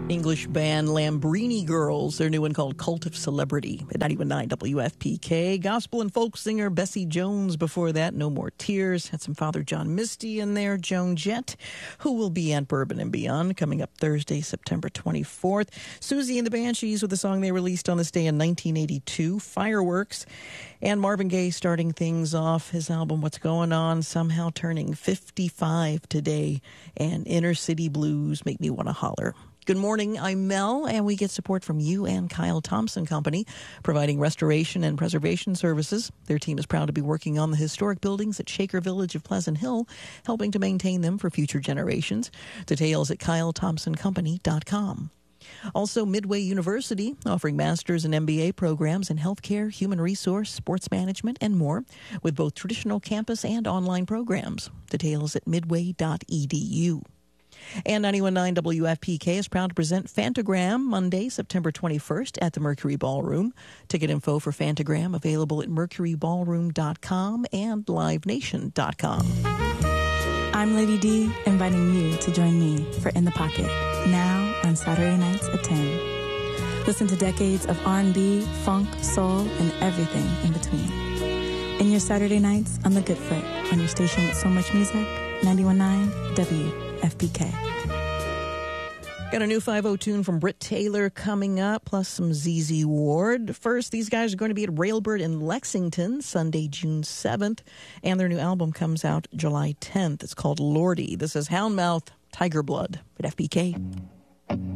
English band Lambrini Girls, their new one called Cult of Celebrity at 91.9 WFPK. Gospel and folk singer Bessie Jones before that, No More Tears. Had some Father John Misty in there, Joan Jett, who will be at Bourbon and Beyond coming up Thursday, September 24th. Susie and the Banshees with a song they released on this day in 1982, Fireworks. And Marvin Gaye starting things off, his album What's Going On, somehow turning 55 today. And Inner City Blues make me want to holler. Good morning, I'm Mel, and we get support from you and Kyle Thompson Company, providing restoration and preservation services. Their team is proud to be working on the historic buildings at Shaker Village of Pleasant Hill, helping to maintain them for future generations. Details at kylethompsoncompany.com. Also, Midway University, offering master's and MBA programs in healthcare, human resource, sports management, and more, with both traditional campus and online programs. Details at midway.edu. And 91.9 WFPK is proud to present Fantagram Monday, September 21st at the Mercury Ballroom. Ticket info for Fantagram available at mercuryballroom.com and livenation.com. I'm Lady D, inviting you to join me for In the Pocket, now on Saturday nights at 10. Listen to decades of R&B, funk, soul, and everything in between. In your Saturday nights on the Good Foot, on your station with so much music, 91.9 WFPK. Got a new 5-0 tune from Britt Taylor coming up, plus some ZZ Ward. First, these guys are going to be at Railbird in Lexington, Sunday, June 7th, and their new album comes out July 10th. It's called Lordy. This is Houndmouth, Tiger Blood at FPK.